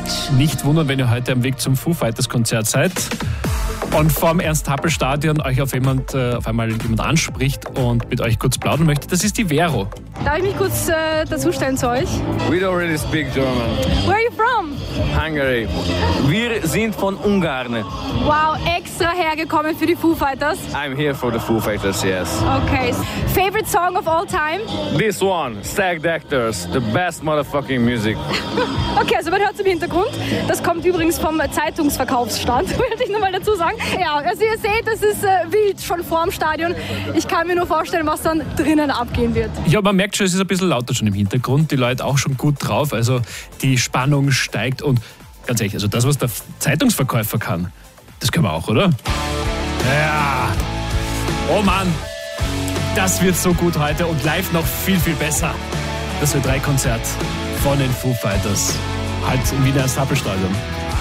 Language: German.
Nicht wundern, wenn ihr heute am Weg zum Foo Fighters Konzert seid und vorm Ernst-Happel-Stadion euch auf einmal jemand anspricht und mit euch kurz plaudern möchte. Das ist die Vero. Darf ich mich kurz dazustellen zu euch? We don't really speak German. Where are you from? Hungary. Wir sind von Ungarn. Wow, extra hergekommen für die Foo Fighters. I'm here for the Foo Fighters, yes. Okay. Favorite song of all time? This one, Stacked Actors, the best motherfucking music. Okay, also man hört es im Hintergrund. Das kommt übrigens vom Zeitungsverkaufsstand, würde ich nur mal dazu sagen. Ja, also ihr seht, das ist wild schon vorm Stadion. Ich kann mir nur vorstellen, was dann drinnen abgehen wird. Ja, man merkt schon, es ist ein bisschen lauter schon im Hintergrund. Die Leute auch schon gut drauf. Also die Spannung steigt und ganz ehrlich, also das, was der Zeitungsverkäufer kann, das können wir auch, oder? Ja. Oh Mann, das wird so gut heute und live noch viel, viel besser. Das Ö3-Konzert von den Foo Fighters. Halt im Wiener Ernst-Happel-Stadion.